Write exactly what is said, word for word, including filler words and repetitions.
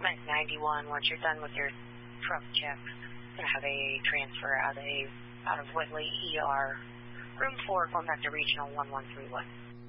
ninety-one, once you're done with your truck checks, going to have a transfer out of, out of Whitley E R, room four, going back to regional one one three one.